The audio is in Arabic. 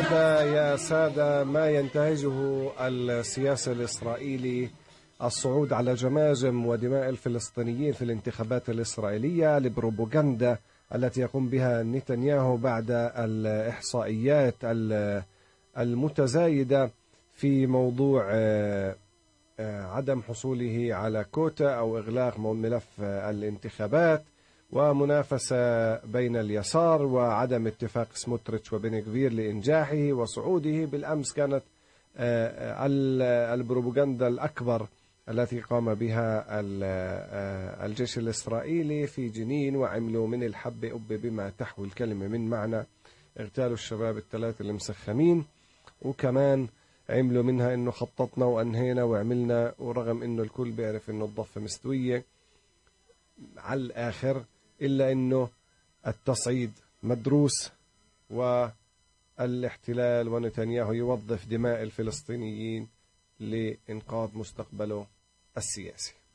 هذا يا سادة ما ينتهجه السياسي الإسرائيلي، الصعود على جماجم ودماء الفلسطينيين في الانتخابات الإسرائيلية، البروباغندا التي يقوم بها نتنياهو بعد الإحصائيات المتزايدة في موضوع عدم حصوله على كوتا أو إغلاق ملف الانتخابات، ومنافسة بين اليسار وعدم اتفاق سموتريتش وبن غفير لإنجاحه وصعوده. بالأمس كانت البروباغندا الأكبر التي قام بها الجيش الإسرائيلي في جنين، وعملوا من الحب أب بما تحوي الكلمة من معنى، اغتالوا الشباب الثلاثة المسخمين، وكمان عملوا منها إنه خططنا وأنهينا وعملنا، ورغم إنه الكل بيعرف إنه الضفة مستوية على الآخر، إلا إنه التصعيد مدروس والاحتلال ونتنياهو يوظف دماء الفلسطينيين لإنقاذ مستقبله السياسي.